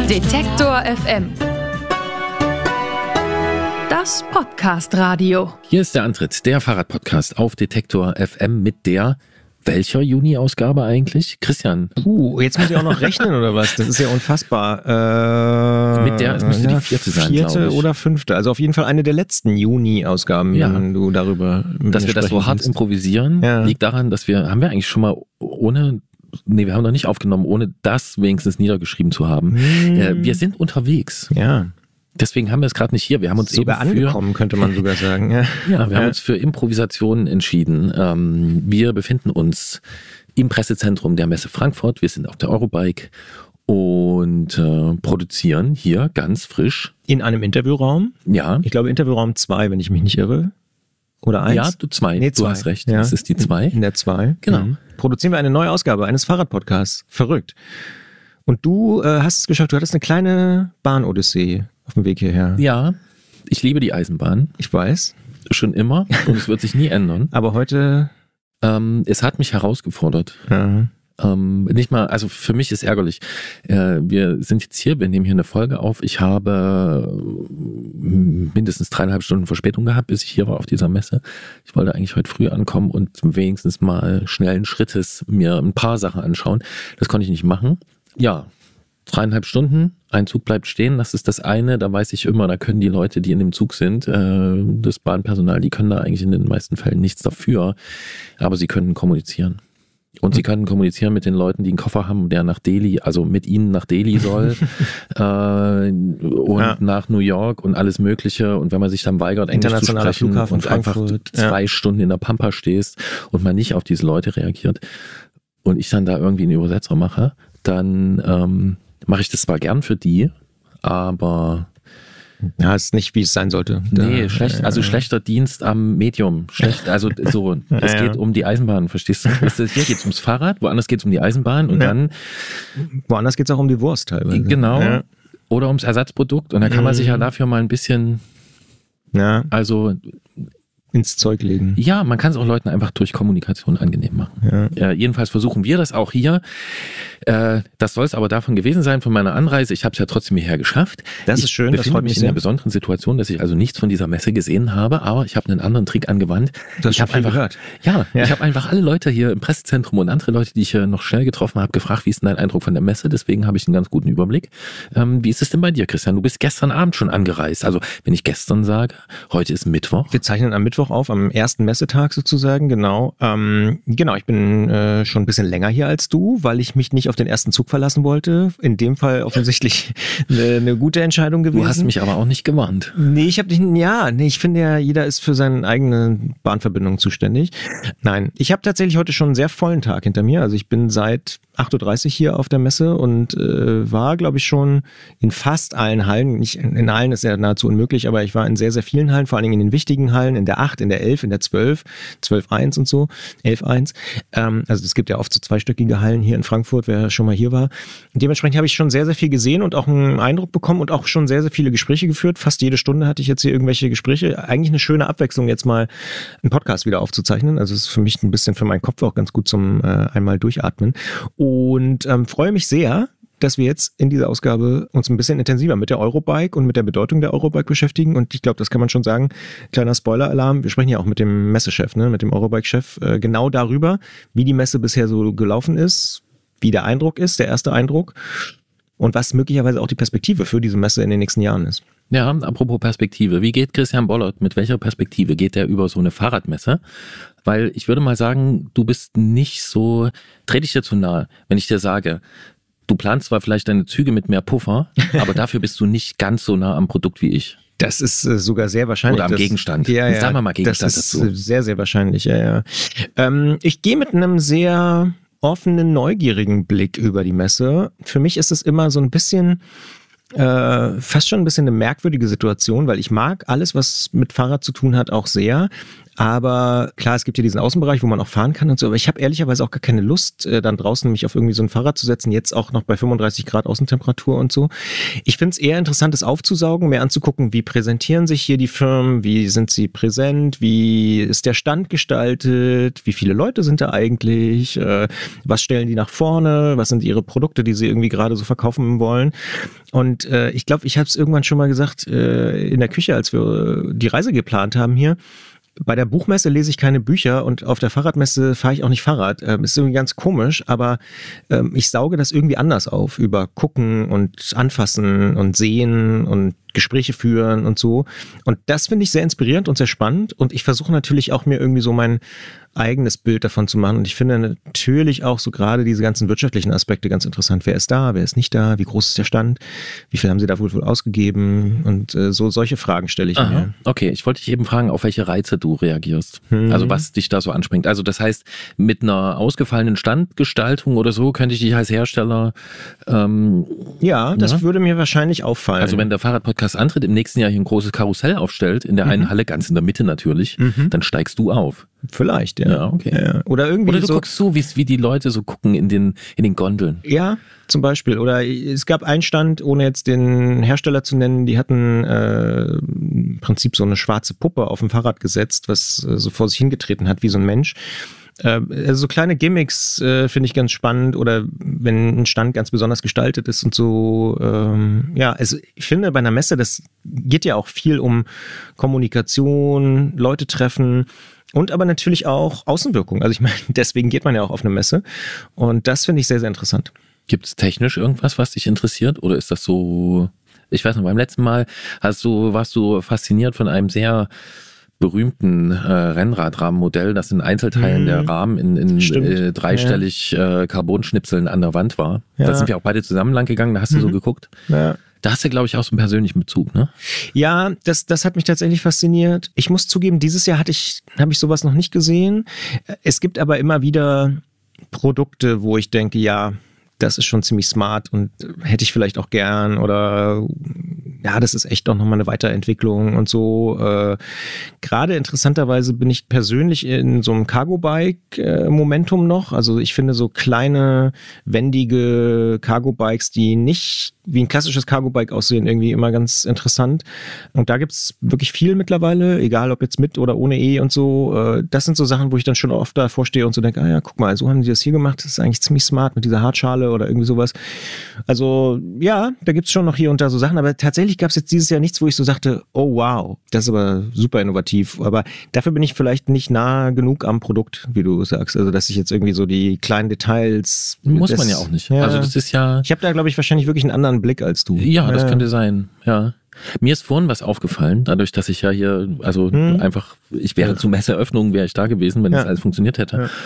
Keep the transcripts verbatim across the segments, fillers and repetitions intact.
Detektor F M. Das Podcast-Radio. Hier ist der Antritt, der Fahrradpodcast auf Detektor F M mit der, welcher Juni-Ausgabe eigentlich? Christian. Puh, jetzt muss ich auch noch rechnen oder was? Das ist ja unfassbar. Äh, mit der, es müsste die vierte sein, Vierte oder fünfte. Also auf jeden Fall eine der letzten Juni-Ausgaben, ja. wenn du darüber Dass wir das so hart kannst. improvisieren, ja. liegt daran, dass wir, haben wir eigentlich schon mal ohne... Nee, wir haben noch nicht aufgenommen, ohne das wenigstens niedergeschrieben zu haben. Hm. Äh, wir sind unterwegs. Ja. Deswegen haben wir es gerade nicht hier. Wir haben uns sogar eben für, angekommen, könnte man sogar sagen. Ja, ja wir ja. haben uns für Improvisationen entschieden. Ähm, wir befinden uns im Pressezentrum der Messe Frankfurt. Wir sind auf der Eurobike und äh, produzieren hier ganz frisch. In einem Interviewraum? Ja. Ich glaube Interviewraum zwei, wenn ich mich nicht irre. Oder eins? Ja, du zwei. Nee, zwei. Du hast recht. Ja. Das ist die zwei. In der zwei. Genau. Mhm. Produzieren wir eine neue Ausgabe eines Fahrradpodcasts. Verrückt. Und du äh, hast es geschafft. Du hattest eine kleine Bahn-Odyssee auf dem Weg hierher. Ja, ich liebe die Eisenbahn. Ich weiß. Schon immer. Und es wird sich nie ändern. Aber heute... Ähm, es hat mich herausgefordert. Ja. Ähm, nicht mal, also für mich ist ärgerlich. Äh, wir sind jetzt hier, wir nehmen hier eine Folge auf. Ich habe mindestens dreieinhalb Stunden Verspätung gehabt, bis ich hier war auf dieser Messe. Ich wollte eigentlich heute früh ankommen und wenigstens mal schnellen Schrittes mir ein paar Sachen anschauen. Das konnte ich nicht machen. Ja, dreieinhalb Stunden, ein Zug bleibt stehen, das ist das eine. Da weiß ich immer, da können die Leute, die in dem Zug sind, äh, das Bahnpersonal, die können da eigentlich in den meisten Fällen nichts dafür. Aber sie können kommunizieren. Und sie können kommunizieren mit den Leuten, die einen Koffer haben, der nach Delhi, also mit ihnen nach Delhi soll äh, und ja. nach New York und alles Mögliche. Und wenn man sich dann weigert, Englisch zu sprechen Flughafen und einfach zwei ja. Stunden in der Pampa stehst und man nicht auf diese Leute reagiert und ich dann da irgendwie einen Übersetzer mache, dann ähm, mache ich das zwar gern für die, aber... Ja, ist nicht, wie es sein sollte. Nee, da, schlecht, also ja. schlechter Dienst am Medium. Schlecht, also so, es ja, geht ja. um die Eisenbahn, verstehst du? Hier geht es ums Fahrrad, woanders geht es um die Eisenbahn und ja. dann... Woanders geht es auch um die Wurst teilweise. Genau, ja. oder ums Ersatzprodukt und da kann man sich ja dafür mal ein bisschen... Ja. Also... ins Zeug legen. Ja, man kann es auch Leuten einfach durch Kommunikation angenehm machen. Ja. Äh, jedenfalls versuchen wir das auch hier. Äh, das soll es aber davon gewesen sein, von meiner Anreise. Ich habe es ja trotzdem hierher geschafft. Das ist schön, das freut mich in sehr. einer besonderen Situation, dass ich also nichts von dieser Messe gesehen habe, aber ich habe einen anderen Trick angewandt. Du hast ich habe einfach gehört. Ja, ja, ich habe einfach alle Leute hier im Pressezentrum und andere Leute, die ich hier noch schnell getroffen habe, gefragt, wie ist denn dein Eindruck von der Messe? Deswegen habe ich einen ganz guten Überblick. Ähm, wie ist es denn bei dir, Christian? Du bist gestern Abend schon angereist. Also, wenn ich gestern sage, heute ist Mittwoch. Wir zeichnen am Mittwoch auf, am ersten Messetag sozusagen, genau. Ähm, genau, ich bin äh, schon ein bisschen länger hier als du, weil ich mich nicht auf den ersten Zug verlassen wollte. In dem Fall offensichtlich eine, eine gute Entscheidung gewesen. Du hast mich aber auch nicht gewarnt. Nee, ich habe dich, ja, nee, ich finde ja, jeder ist für seine eigene Bahnverbindung zuständig. Nein, ich habe tatsächlich heute schon einen sehr vollen Tag hinter mir. Also ich bin seit acht Uhr dreißig hier auf der Messe und äh, war, glaube ich, schon in fast allen Hallen. Nicht in allen ist ja nahezu unmöglich, aber ich war in sehr, sehr vielen Hallen, vor allen Dingen in den wichtigen Hallen, in der acht, in der elf, in der zwölf, zwölf eins und so, elf eins. Ähm, also es gibt ja oft so zweistöckige Hallen hier in Frankfurt, wer schon mal hier war. Und dementsprechend habe ich schon sehr, sehr viel gesehen und auch einen Eindruck bekommen und auch schon sehr, sehr viele Gespräche geführt. Fast jede Stunde hatte ich jetzt hier irgendwelche Gespräche. Eigentlich eine schöne Abwechslung, jetzt mal einen Podcast wieder aufzuzeichnen. Also es ist für mich ein bisschen für meinen Kopf auch ganz gut zum äh, einmal durchatmen. Und ähm, freue mich sehr, dass wir jetzt in dieser Ausgabe uns ein bisschen intensiver mit der Eurobike und mit der Bedeutung der Eurobike beschäftigen. Und ich glaube, das kann man schon sagen. Kleiner Spoiler-Alarm. Wir sprechen ja auch mit dem Messechef, ne, mit dem Eurobike-Chef, äh, genau darüber, wie die Messe bisher so gelaufen ist, wie der Eindruck ist, der erste Eindruck und was möglicherweise auch die Perspektive für diese Messe in den nächsten Jahren ist. Ja, apropos Perspektive. Wie geht Christian Bollert, mit welcher Perspektive geht der über so eine Fahrradmesse? Weil ich würde mal sagen, du bist nicht so, trete ich dir zu nahe, wenn ich dir sage, du planst zwar vielleicht deine Züge mit mehr Puffer, aber dafür bist du nicht ganz so nah am Produkt wie ich. Das ist äh, sogar sehr wahrscheinlich. Oder am das, Gegenstand. Ja, ja, sagen wir mal Gegenstand das ist dazu. Sehr, sehr wahrscheinlich, ja, ja. Ähm, ich gehe mit einem sehr offenen, neugierigen Blick über die Messe. Für mich ist es immer so ein bisschen... Äh, fast schon ein bisschen eine merkwürdige Situation, weil ich mag alles, was mit Fahrrad zu tun hat, auch sehr. Aber klar, es gibt ja diesen Außenbereich, wo man auch fahren kann und so. Aber ich habe ehrlicherweise auch gar keine Lust, äh, dann draußen mich auf irgendwie so ein Fahrrad zu setzen, jetzt auch noch bei fünfunddreißig Grad Außentemperatur und so. Ich finde es eher interessant, das aufzusaugen, mehr anzugucken, wie präsentieren sich hier die Firmen, wie sind sie präsent, wie ist der Stand gestaltet, wie viele Leute sind da eigentlich, äh, was stellen die nach vorne, was sind ihre Produkte, die sie irgendwie gerade so verkaufen wollen. Und äh, ich glaube, ich habe es irgendwann schon mal gesagt äh, in der Küche, als wir die Reise geplant haben hier. Bei der Buchmesse lese ich keine Bücher und auf der Fahrradmesse fahre ich auch nicht Fahrrad. Ähm, ist irgendwie ganz komisch, aber ähm, ich sauge das irgendwie anders auf, über Gucken und Anfassen und Sehen und Gespräche führen und so. Und das finde ich sehr inspirierend und sehr spannend. Und ich versuche natürlich auch mir irgendwie so mein eigenes Bild davon zu machen. Und ich finde natürlich auch so gerade diese ganzen wirtschaftlichen Aspekte ganz interessant. Wer ist da, wer ist nicht da, wie groß ist der Stand, wie viel haben sie da wohl, wohl ausgegeben und äh, so solche Fragen stelle ich Aha, mir. Okay, ich wollte dich eben fragen, auf welche Reize du reagierst. Hm. Also was dich da so anspringt. Also das heißt, mit einer ausgefallenen Standgestaltung oder so könnte ich dich als Hersteller ähm, Ja, das ja? würde mir wahrscheinlich auffallen. Also wenn der Fahrradpodcast antritt, im nächsten Jahr hier ein großes Karussell aufstellt, in der einen Mhm. Halle, ganz in der Mitte natürlich, Mhm. dann steigst du auf. Vielleicht, ja. Ja, okay. Ja. Oder irgendwie Oder du so. guckst so, wie, wie die Leute so gucken in den, in den Gondeln. Ja, zum Beispiel. Oder es gab einen Stand, ohne jetzt den Hersteller zu nennen, die hatten äh, im Prinzip so eine schwarze Puppe auf dem Fahrrad gesetzt, was äh, so vor sich hingetreten hat wie so ein Mensch. Äh, also so kleine Gimmicks äh, finde ich ganz spannend, oder wenn ein Stand ganz besonders gestaltet ist und so. Ähm, ja, also ich finde bei einer Messe, das geht ja auch viel um Kommunikation, Leute treffen. Und aber natürlich auch Außenwirkung. Also ich meine, deswegen geht man ja auch auf eine Messe. Und das finde ich sehr, sehr interessant. Gibt es technisch irgendwas, was dich interessiert? Oder ist das so, ich weiß noch, beim letzten Mal hast du, warst du fasziniert von einem sehr berühmten äh, Rennradrahmenmodell, das in Einzelteilen Mhm. der Rahmen in, in Stimmt. äh, dreistellig äh, Carbonschnipseln an der Wand war. Ja. Da sind wir auch beide zusammen lang gegangen, da hast du Mhm. so geguckt. Ja. Da hast du, glaube ich, auch so einen persönlichen Bezug, ne? Ja, das, das hat mich tatsächlich fasziniert. Ich muss zugeben, dieses Jahr hatte ich, habe ich sowas noch nicht gesehen. Es gibt aber immer wieder Produkte, wo ich denke, ja, das ist schon ziemlich smart und hätte ich vielleicht auch gern, oder ja, das ist echt doch nochmal eine Weiterentwicklung und so. Äh, gerade interessanterweise bin ich persönlich in so einem Cargo-Bike-Momentum noch. Also ich finde so kleine, wendige Cargo-Bikes, die nicht wie ein klassisches Cargo-Bike aussehen, irgendwie immer ganz interessant. Und da gibt's wirklich viel mittlerweile, egal ob jetzt mit oder ohne E und so. Das sind so Sachen, wo ich dann schon oft davor stehe und so denke, ah ja, guck mal, so haben die das hier gemacht. Das ist eigentlich ziemlich smart mit dieser Hartschale oder irgendwie sowas. Also ja, da gibt's schon noch hier und da so Sachen. Aber tatsächlich gab's jetzt dieses Jahr nichts, wo ich so sagte, oh wow, das ist aber super innovativ. Aber dafür bin ich vielleicht nicht nah genug am Produkt, wie du sagst. Also dass ich jetzt irgendwie so die kleinen Details... Muss das, man ja auch nicht. Ja. Also das ist ja... Ich habe da, glaube ich, wahrscheinlich wirklich einen anderen Blick als du. Ja, das könnte sein, ja. Mir ist vorhin was aufgefallen, dadurch, dass ich ja hier, also Hm. einfach, ich wäre Ja. zur Messeeröffnung, wäre ich da gewesen, wenn Ja. das alles funktioniert hätte. Ja.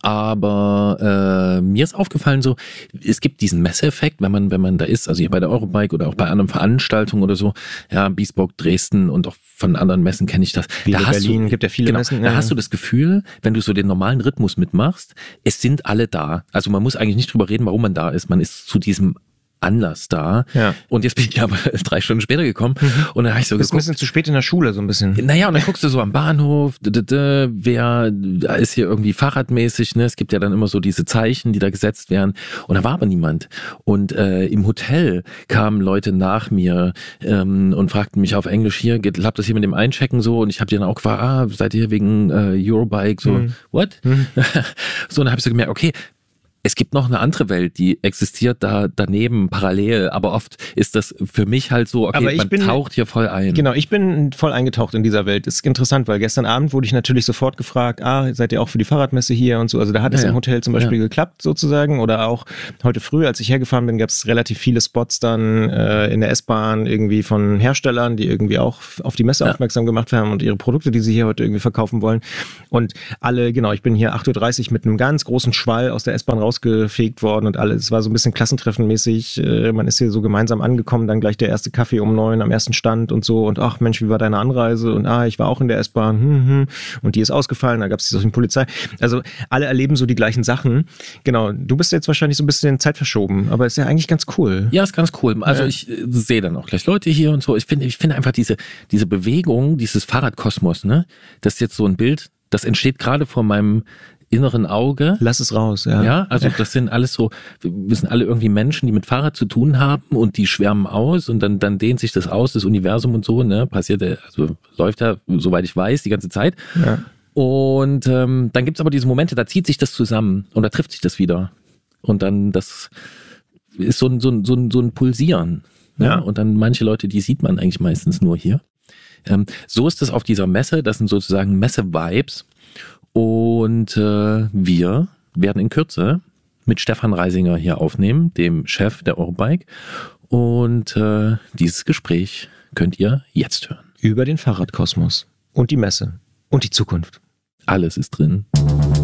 Aber äh, mir ist aufgefallen so, es gibt diesen Messeeffekt, wenn man, wenn man da ist, also hier bei der Eurobike oder auch bei anderen Veranstaltungen oder so, ja, Biesburg, Dresden und auch von anderen Messen kenne ich das. Viele da hast Berlin, du, gibt ja viele genau, Messen. Da ja. hast du das Gefühl, wenn du so den normalen Rhythmus mitmachst, es sind alle da. Also man muss eigentlich nicht drüber reden, warum man da ist. Man ist zu diesem Anlass da. Ja. Und jetzt bin ich aber drei Stunden später gekommen und dann habe ich so Du bist ein geguckt. bisschen zu spät in der Schule, so ein bisschen. Naja, und dann guckst du so am Bahnhof, d -d -d, wer da ist hier irgendwie fahrradmäßig, ne? Es gibt ja dann immer so diese Zeichen, die da gesetzt werden. Und da war aber niemand. Und äh, im Hotel kamen Leute nach mir ähm, und fragten mich auf Englisch, hier, geht, habt das hier mit dem Einchecken so? Und ich habe die dann auch gefragt, ah, seid ihr hier wegen äh, Eurobike? So, Mhm. what? Mhm. So, und dann habe ich so gemerkt, okay, es gibt noch eine andere Welt, die existiert da daneben parallel, aber oft ist das für mich halt so, okay, Aber ich man bin- taucht hier voll ein. Genau, ich bin voll eingetaucht in dieser Welt. Ist interessant, weil gestern Abend wurde ich natürlich sofort gefragt, ah, seid ihr auch für die Fahrradmesse hier und so. Also da hat es Ja, im ja. Hotel zum Beispiel geklappt sozusagen. Oder auch heute früh, als ich hergefahren bin, gab es relativ viele Spots dann äh, in der S-Bahn irgendwie von Herstellern, die irgendwie auch auf die Messe Ja. aufmerksam gemacht haben und ihre Produkte, die sie hier heute irgendwie verkaufen wollen. Und alle, genau, ich bin hier acht Uhr dreißig mit einem ganz großen Schwall aus der S-Bahn rausgefegt worden und alles. Es war so ein bisschen Klassentreffenmäßig. Äh, man ist hier so gemeinsam angekommen, dann gleich der erste Kaffee um neun am ersten Stand und so. Und ach Mensch, wie war deine Anreise? Und ah, ich war auch in der S-Bahn. Hm, hm. Und die ist ausgefallen, da gab es die Polizei. Also alle erleben so die gleichen Sachen. Genau, du bist jetzt wahrscheinlich so ein bisschen Zeit verschoben, aber ist ja eigentlich ganz cool. Ja, ist ganz cool. Also Ja. ich äh, sehe dann auch gleich Leute hier und so. Ich finde, ich finde einfach diese, diese Bewegung, dieses Fahrradkosmos, ne? Das ist jetzt so ein Bild, Das entsteht gerade vor meinem inneren Auge. Lass es raus, ja. Ja, also das sind alles so, wir sind alle irgendwie Menschen, die mit Fahrrad zu tun haben und die schwärmen aus und dann, dann dehnt sich das aus, das Universum und so, ne, passiert, also läuft ja, soweit ich weiß, die ganze Zeit. Ja. Und ähm, dann gibt's aber diese Momente, da zieht sich das zusammen und da trifft sich das wieder. Und dann, das ist so ein, so ein, so ein, so ein Pulsieren. Ne? Ja. Und dann manche Leute, die sieht man eigentlich meistens nur hier. Ähm, so ist es auf dieser Messe, das sind sozusagen Messe-Vibes. Und äh, wir werden in Kürze mit Stefan Reisinger hier aufnehmen, dem Chef der Eurobike. Und äh, dieses Gespräch könnt ihr jetzt hören. Über den Fahrradkosmos und die Messe und die Zukunft. Alles ist drin.